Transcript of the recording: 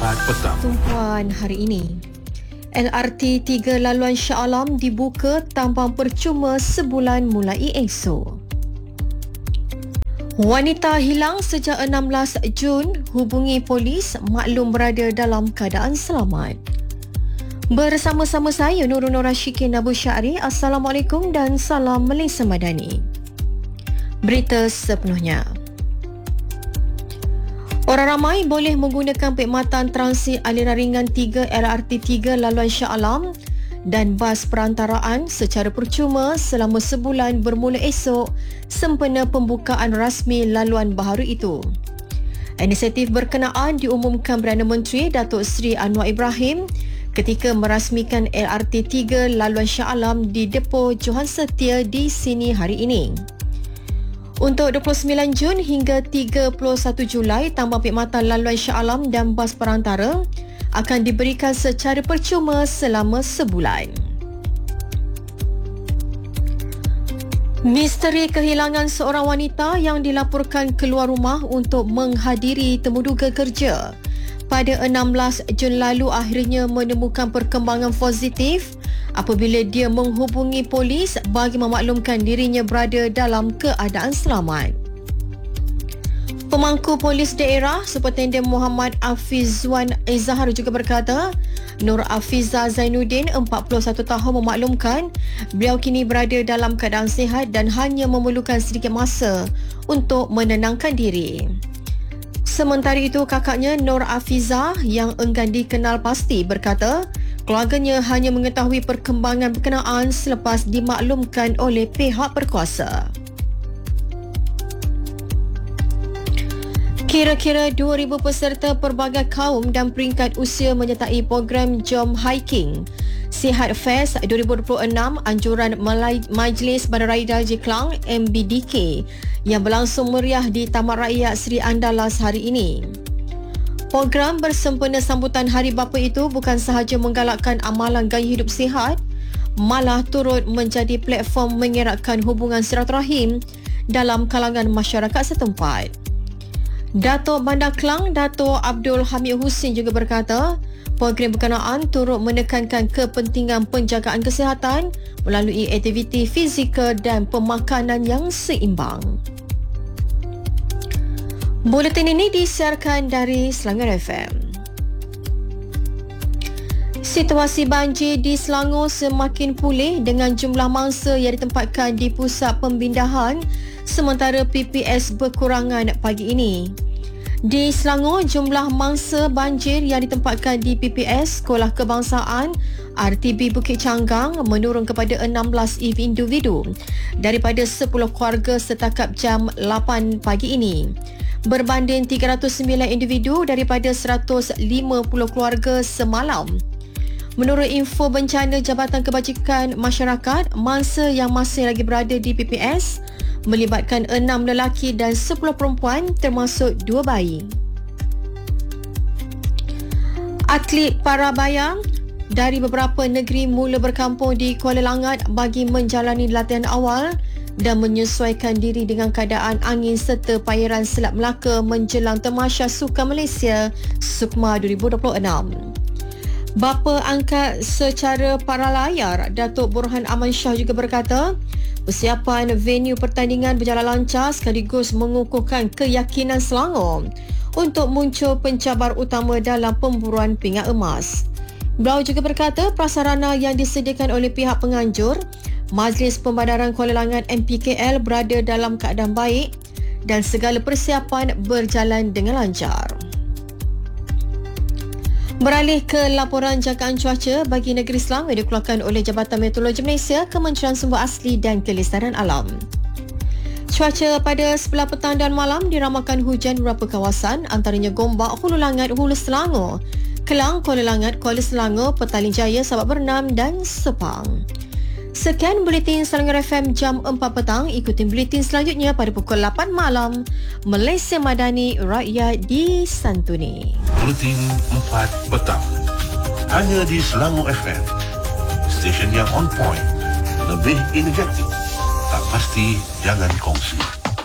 petang. Tumpuan hari ini, LRT 3 laluan Shah Alam dibuka tambang percuma sebulan mulai esok. Wanita hilang sejak 16 Jun, hubungi polis, maklum berada dalam keadaan selamat. Bersama-sama saya Nurul Nur Rashikin Abu Syari. Assalamualaikum dan salam Malaysia Madani. Berita sepenuhnya. Orang ramai boleh menggunakan perkhidmatan transit aliran ringan 3 LRT 3 laluan Shah Alam dan bas perantaraan secara percuma selama sebulan bermula esok sempena pembukaan rasmi laluan baharu itu. Inisiatif berkenaan diumumkan Perdana Menteri Datuk Seri Anwar Ibrahim ketika merasmikan LRT 3 laluan Shah Alam di Depo Johan Setia di sini hari ini. Untuk 29 Jun hingga 31 Julai, tambang perkhidmatan laluan Shah Alam dan bas perantara akan diberikan secara percuma selama sebulan. Misteri kehilangan seorang wanita yang dilaporkan keluar rumah untuk menghadiri temuduga kerja pada 16 Jun lalu akhirnya menemukan perkembangan positif apabila dia menghubungi polis bagi memaklumkan dirinya berada dalam keadaan selamat. Pemangku Polis Daerah Superintenden Muhammad Afizwan Zahar juga berkata, Nur Afiza Zainuddin, 41 tahun memaklumkan beliau kini berada dalam keadaan sihat dan hanya memerlukan sedikit masa untuk menenangkan diri. Sementara itu, kakaknya Nur Afiza yang enggan dikenal pasti berkata, keluarganya hanya mengetahui perkembangan berkenaan selepas dimaklumkan oleh pihak berkuasa. Kira-kira 2,000 peserta pelbagai kaum dan peringkat usia menyertai program Jom Hiking Sihat Fest 2026 anjuran Majlis Bandaraya Diraja Klang MBDK yang berlangsung meriah di Taman Rakyat Seri Andalas hari ini. Program bersempena sambutan Hari Bapa itu bukan sahaja menggalakkan amalan gaya hidup sihat, malah turut menjadi platform mengeratkan hubungan silaturahim dalam kalangan masyarakat setempat. Datuk Bandar Klang, Datuk Abdul Hamid Hussein juga berkata, program berkenaan turut menekankan kepentingan penjagaan kesihatan melalui aktiviti fizikal dan pemakanan yang seimbang. Buletin ini disiarkan dari Selangor FM. Situasi banjir di Selangor semakin pulih dengan jumlah mangsa yang ditempatkan di pusat pembindahan sementara PPS berkurangan pagi ini. Di Selangor, jumlah mangsa banjir yang ditempatkan di PPS Sekolah Kebangsaan RTB Bukit Canggang menurun kepada 16 individu daripada 10 keluarga setakat jam 8 pagi ini, berbanding 309 individu daripada 150 keluarga semalam. Menurut info bencana Jabatan Kebajikan Masyarakat, mangsa yang masih lagi berada di PPS melibatkan 6 lelaki dan 10 perempuan termasuk 2 bayi. Atlet parabayang dari beberapa negeri mula berkampung di Kuala Langat bagi menjalani latihan awal dan menyesuaikan diri dengan keadaan angin serta pairan Selat Melaka menjelang Tamasya Sukan Malaysia SUKMA 2026. Bapa angkat secara paralayar Datuk Burhan Aman Shah juga berkata, persiapan venue pertandingan berjalan lancar sekaligus mengukuhkan keyakinan Selangor untuk muncul pencabar utama dalam pemburuan pingat emas. Beliau juga berkata prasarana yang disediakan oleh pihak penganjur Majlis Pembandaran Kuala Langat MPKL berada dalam keadaan baik dan segala persiapan berjalan dengan lancar. Beralih ke laporan jagaan cuaca bagi negeri Selangor yang dikeluarkan oleh Jabatan Meteorologi Malaysia, Kementerian Sumber Asli dan Kelestarian Alam. Cuaca pada sebelah petang dan malam diramalkan hujan beberapa kawasan antaranya Gombak, Hulu Langat, Hulu Selangor, Kelang, Kuala Langat, Kuala Selangor, Petaling Jaya, Sabak Bernam dan Sepang. Sekian Buletin Selangor FM jam 4 petang. Ikuti buletin selanjutnya pada pukul 8 malam. Malaysia Madani, rakyat disantuni. Buletin 4 petang. Hanya di Selangor FM. Stesen yang on point. Lebih energetik. Tak pasti jangan kongsi.